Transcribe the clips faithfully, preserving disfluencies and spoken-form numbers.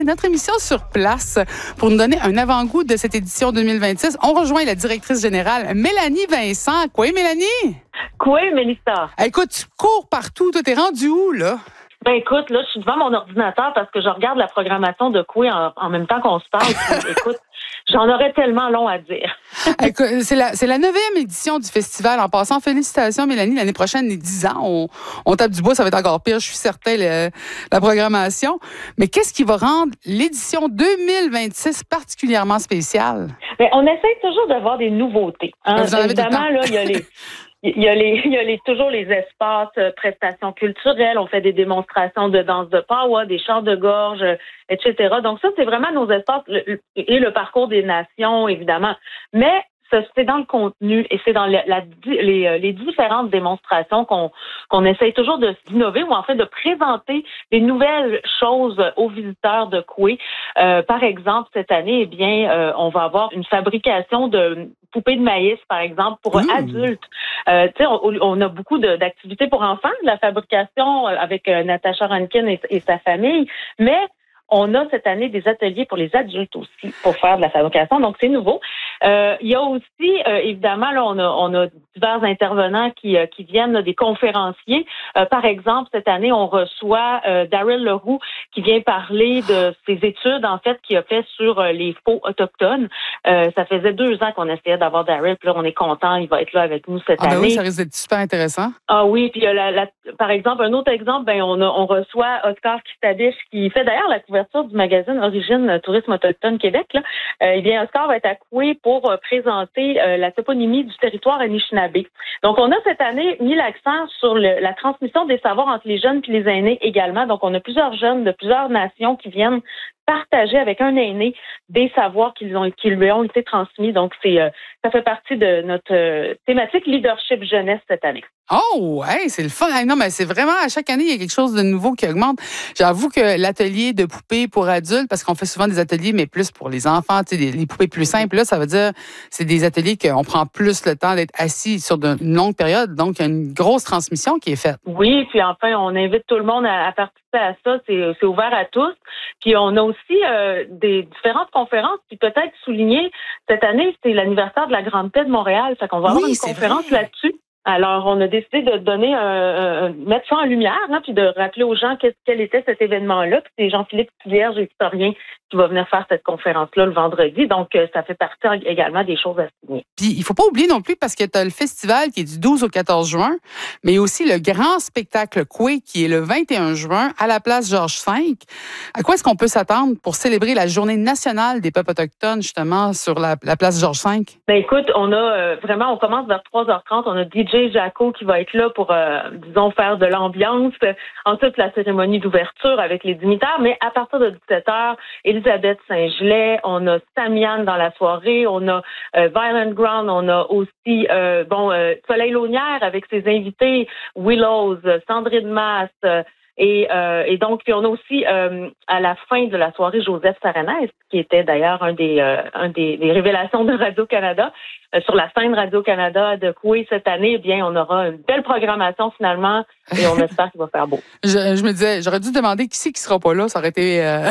Notre émission sur place, pour nous donner un avant-goût de cette édition deux mille vingt-six, on rejoint la directrice générale, Mélanie Vincent. Quoi, Mélanie? Quoi, Mélissa? Écoute, tu cours partout. Toi, t'es rendue où, là? Ben écoute, là, je suis devant mon ordinateur parce que je regarde la programmation de Coué en, en même temps qu'on se parle. Puis, écoute, j'en aurais tellement long à dire. Écoute, c'est la, c'est la neuvième édition du festival. En passant, félicitations, Mélanie. L'année prochaine, les dix ans, on, on tape du bois, ça va être encore pire, je suis certain, le, la programmation. Mais qu'est-ce qui va rendre l'édition deux mille vingt-six particulièrement spéciale? Ben, on essaie toujours d'avoir des nouveautés. Hein? Vous en avez Évidemment, là, il y a les... Il y a les, il y a les, toujours les espaces, euh, prestations culturelles. On fait des démonstrations de danse de power, des chants de gorge, euh, et cetera. Donc ça, c'est vraiment nos espaces le, le, et le parcours des nations, évidemment. Mais c'est dans le contenu et c'est dans la, la, les, les différentes démonstrations qu'on qu'on essaye toujours de d'innover ou en fait de présenter des nouvelles choses aux visiteurs de Coué. Euh, par exemple, cette année, eh bien, euh, on va avoir une fabrication de poupées de maïs, par exemple, pour mmh. adultes. Euh, tu sais, on, on a beaucoup de, d'activités pour enfants, de la fabrication avec euh, Natasha Rankin et, et sa famille, mais on a cette année des ateliers pour les adultes aussi pour faire de la fabrication, donc c'est nouveau. Euh, il y a aussi, euh, évidemment, là, on a, on a divers intervenants qui, euh, qui viennent, là, des conférenciers. Euh, par exemple, cette année, on reçoit euh, Daryl Leroux qui vient parler de ses études, en fait, qu'il a fait sur euh, les faux autochtones. Euh, ça faisait deux ans qu'on essayait d'avoir Daryl, puis là, on est content, il va être là avec nous cette ah, ben année. Oui, ça risque d'être super intéressant. Ah oui, puis euh, la, la, par exemple, un autre exemple, ben on, a, on reçoit Oscar Kistadich qui fait d'ailleurs la couverture du magazine Origine Tourisme Autochtone Québec. Là. Euh, eh bien, Oscar va être à Coué pour euh, présenter euh, la toponymie du territoire Anishinaabe. Donc, on a cette année mis l'accent sur le, la transmission des savoirs entre les jeunes puis les aînés également. Donc, on a plusieurs jeunes de plusieurs nations qui viennent partager avec un aîné des savoirs qu'ils ont, qui lui ont été transmis. Donc, c'est, euh, ça fait partie de notre euh, thématique leadership jeunesse cette année. Oh, hey, c'est le fun. Hey, non, mais c'est vraiment, à chaque année, il y a quelque chose de nouveau qui augmente. J'avoue que l'atelier de poupées pour adultes, parce qu'on fait souvent des ateliers, mais plus pour les enfants, tu sais, les poupées plus simples, là, ça veut dire, c'est des ateliers qu'on prend plus le temps d'être assis sur une longue période. Donc, il y a une grosse transmission qui est faite. Oui, puis enfin, on invite tout le monde à, à participer à ça. C'est, c'est ouvert à tous. Puis, on a aussi euh, des différentes conférences. Puis, peut-être souligner, cette année, c'est l'anniversaire de la Grande Paix de Montréal. Fait qu'on va avoir oui, une conférence vrai. là-dessus. Alors, on a décidé de donner, euh, euh, mettre ça en lumière, hein, puis de rappeler aux gens qu'est-ce, quel était cet événement-là. Puis c'est Jean-Philippe Vierge, historien, qui va venir faire cette conférence-là le vendredi. Donc, euh, ça fait partie également des choses à signer. Puis, il faut pas oublier non plus, parce que tu as le festival qui est du douze au quatorze juin, mais aussi le grand spectacle Coué qui est le vingt et un juin à la place Georges cinq. À quoi est-ce qu'on peut s'attendre pour célébrer la journée nationale des peuples autochtones, justement, sur la, la place Georges cinq? Ben écoute, on a euh, vraiment, on commence vers trois heures trente. On a D J Jaco qui va être là pour, euh, disons, faire de l'ambiance. Ensuite, la cérémonie d'ouverture avec les dignitaires. Mais à partir de dix-sept heures, Elisabeth Saint-Gelais, on a Samian dans la soirée, on a euh, Violent Ground, on a aussi euh, bon euh, Soleil Launière avec ses invités, Willows, Sandrine Masse, euh, Et, euh, et donc, puis on a aussi euh, à la fin de la soirée Joseph Saranès, qui était d'ailleurs un des euh, un des, des révélations de Radio-Canada. Euh, sur la scène Radio-Canada de Coué cette année, eh bien, on aura une belle programmation finalement et on espère qu'il va faire beau. je, je me disais, j'aurais dû demander qui c'est qui sera pas là, ça aurait été euh,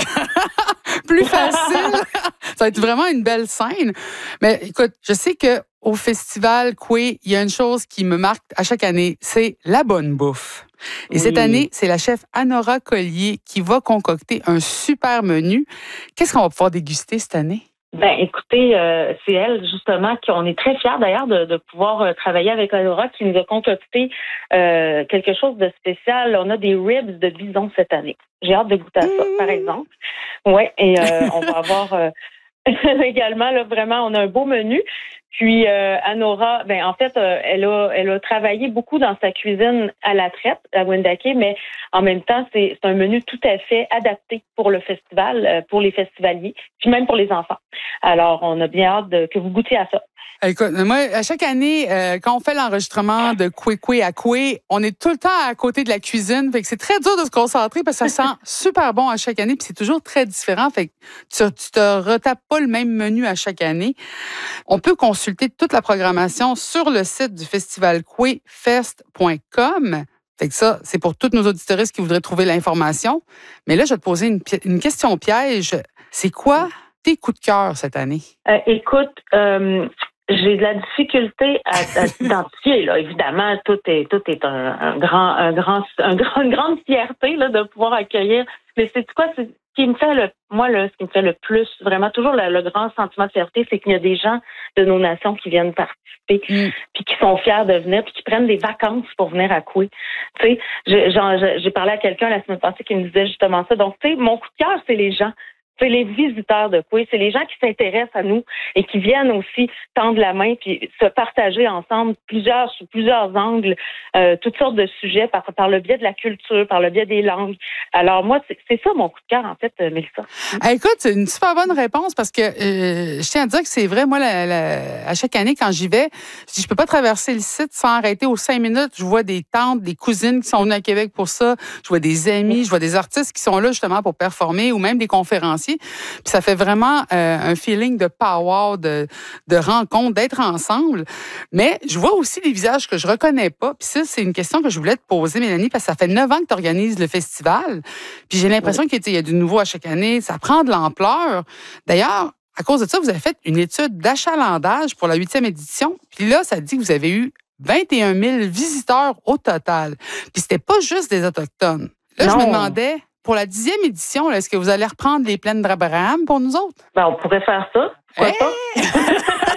plus facile. Ça va être vraiment une belle scène. Mais écoute, je sais que au festival Coué, il y a une chose qui me marque à chaque année, c'est la bonne bouffe. Et oui. Cette année, c'est la chef Anora Collier qui va concocter un super menu. Qu'est-ce qu'on va pouvoir déguster cette année? Ben, écoutez, euh, c'est elle, justement, qu'on est très fiers d'ailleurs de, de pouvoir euh, travailler avec Anora qui nous a concocté euh, quelque chose de spécial. On a des ribs de bison cette année. J'ai hâte de goûter à ça, mmh. par exemple. Oui, et euh, on va avoir euh, également, là, vraiment, on a un beau menu. Puis euh, Anora, ben en fait, euh, elle a elle a travaillé beaucoup dans sa cuisine à la traite à Wendake, mais en même temps, c'est c'est un menu tout à fait adapté pour le festival, euh, pour les festivaliers, puis même pour les enfants. Alors, on a bien hâte de, que vous goûtiez à ça. Écoute, moi, à chaque année, euh, quand on fait l'enregistrement de Coué Coué à Coué, on est tout le temps à côté de la cuisine. Fait que c'est très dur de se concentrer parce que ça sent super bon à chaque année, puis c'est toujours très différent. Fait que tu, tu te retapes pas le même menu à chaque année. On peut consulter toute la programmation sur le site du festival coué fest point com. Fait que ça, c'est pour toutes nos auditeuristes qui voudraient trouver l'information. Mais là, je vais te poser une, une question piège. C'est quoi tes coups de cœur cette année? Euh, écoute, euh, j'ai de la difficulté à, à identifier. Là, évidemment, tout est tout est un, un grand un grand un grand une grande fierté là de pouvoir accueillir. Mais c'est quoi? C'est ce qui me fait le moi là, ce qui me fait le plus vraiment toujours le, le grand sentiment de fierté, c'est qu'il y a des gens de nos nations qui viennent participer, mm. puis qui sont fiers de venir, puis qui prennent des vacances pour venir à Coué. Tu sais, j'ai, genre, j'ai parlé à quelqu'un la semaine passée qui me disait justement ça. Donc, tu sais, mon coup de cœur, c'est les gens. C'est les visiteurs de Coué, c'est les gens qui s'intéressent à nous et qui viennent aussi tendre la main puis se partager ensemble plusieurs sous plusieurs angles, euh, toutes sortes de sujets par, par le biais de la culture, par le biais des langues. Alors moi, c'est, c'est ça mon coup de cœur en fait, Mélissa. Ah, écoute, c'est une super bonne réponse parce que euh, je tiens à dire que c'est vrai. Moi, la, la, à chaque année quand j'y vais, je dis je peux pas traverser le site sans arrêter aux cinq minutes. Je vois des tantes, des cousines qui sont venues à Québec pour ça. Je vois des amis, je vois des artistes qui sont là justement pour performer ou même des conférenciers. Puis ça fait vraiment euh, un feeling de power, de, de rencontre, d'être ensemble. Mais je vois aussi des visages que je reconnais pas. Puis ça, c'est une question que je voulais te poser, Mélanie, parce que ça fait neuf ans que tu organises le festival. Puis j'ai l'impression oui. qu'il y a du nouveau à chaque année. Ça prend de l'ampleur. D'ailleurs, à cause de ça, vous avez fait une étude d'achalandage pour la huitième édition. Puis là, ça dit que vous avez eu vingt et un mille visiteurs au total. Puis c'était pas juste des Autochtones. Là, non. je me demandais... Pour la dixième édition, là, est-ce que vous allez reprendre les plaines d'Abraham pour nous autres? Ben, on pourrait faire ça. Pourquoi hey! pas?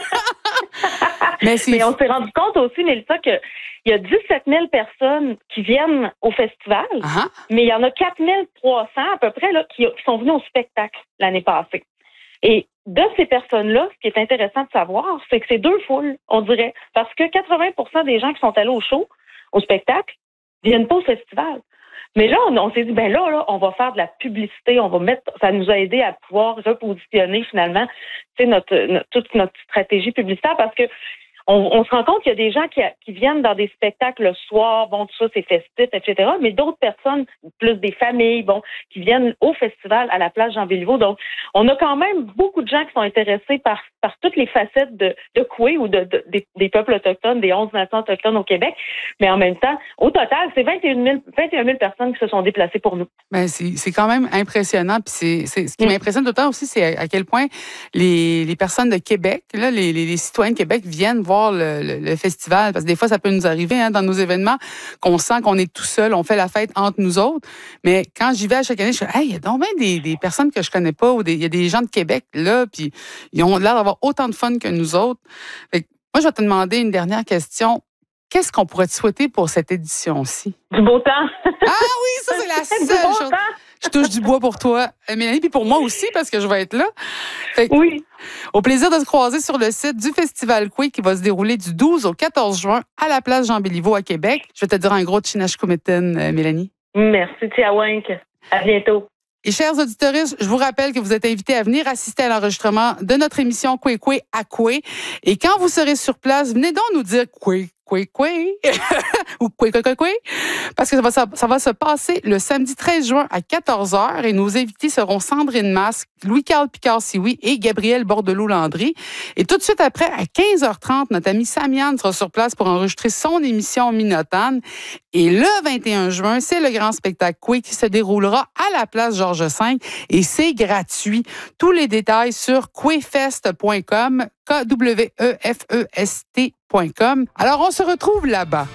Mais, Mais on s'est rendu compte aussi, Mélissa, qu'il y a dix-sept mille personnes qui viennent au festival, uh-huh. mais il y en a quatre mille trois cents à peu près là, qui, qui sont venus au spectacle l'année passée. Et de ces personnes-là, ce qui est intéressant de savoir, c'est que c'est deux foules, on dirait. Parce que quatre-vingts pour cent des gens qui sont allés au show, au spectacle, viennent pas au festival. Mais là, on, on s'est dit, ben là, là, on va faire de la publicité, on va mettre, ça nous a aidé à pouvoir repositionner finalement, tu sais, notre, notre, toute notre stratégie publicitaire parce que on, on se rend compte qu'il y a des gens qui, qui viennent dans des spectacles le soir, bon, tout ça, c'est festif, et cetera, mais d'autres personnes, plus des familles, bon, qui viennent au festival à la place Jean-Béliveau. Donc, on a quand même beaucoup de gens qui sont intéressés par, par toutes les facettes de, de Coué ou de, de, des, des peuples autochtones, des onze nations autochtones au Québec. Mais en même temps, au total, c'est vingt et un mille personnes qui se sont déplacées pour nous. Ben, c'est, c'est quand même impressionnant. Puis c'est, c'est, ce qui mmh. m'impressionne d'autant aussi, c'est à, à quel point les, les personnes de Québec, là, les, les, les citoyens de Québec viennent voir Le, le, le festival, parce que des fois, ça peut nous arriver hein, dans nos événements qu'on sent qu'on est tout seul, on fait la fête entre nous autres. Mais quand j'y vais à chaque année, je fais « Hey, il y a donc bien des, des personnes que je connais pas, ou il y a des gens de Québec là, puis ils ont l'air d'avoir autant de fun que nous autres. » Fait que, moi, je vais te demander une dernière question. Qu'est-ce qu'on pourrait te souhaiter pour cette édition-ci? Du beau temps. Ah oui, ça, c'est la seule chose. Je touche du bois pour toi, Mélanie, puis pour moi aussi, parce que je vais être là. Fait que, oui. Au plaisir de se croiser sur le site du Festival Coué qui va se dérouler du douze au quatorze juin à la place Jean-Béliveau à Québec. Je vais te dire un gros Chinashkumeten, Mélanie. Merci, Tiawank. À bientôt. Et chers auditeurs, je vous rappelle que vous êtes invités à venir assister à l'enregistrement de notre émission Coué Coué à Coué. Et quand vous serez sur place, venez donc nous dire Coué Coué Coué ou Coué Coué Coué Coué, parce que ça va, ça, ça va se passer le samedi treize juin à quatorze heures et nos invités seront Sandrine Masque, Louis-Carl Picard-Sioui et Gabriel Bordelot-Landry. Et tout de suite après, à quinze heures trente, notre ami Samiane sera sur place pour enregistrer son émission Minotane. Et le vingt et un juin, c'est le grand spectacle Coué qui se déroulera à la place Georges cinq et c'est gratuit. Tous les détails sur couéfest point com, K W E F E S T point com. Alors, on se retrouve là-bas.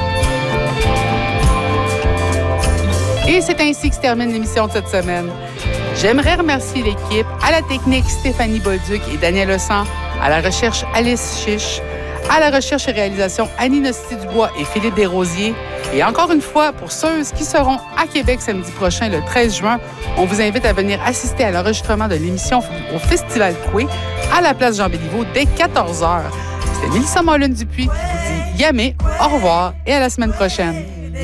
Et c'est ainsi que se termine l'émission de cette semaine. J'aimerais remercier l'équipe, à la technique Stéphanie Bolduc et Daniel Lecent, à la recherche Alice Chiche, à la recherche et réalisation Annie Nosti-Dubois et Philippe Desrosiers. Et encore une fois, pour ceux qui seront à Québec samedi prochain, le treize juin, on vous invite à venir assister à l'enregistrement de l'émission au Festival Coué à la place Jean-Béliveau dès quatorze heures. C'était Mélissa Mollin-Dupuis qui vous dit yamé, au revoir et à la semaine prochaine.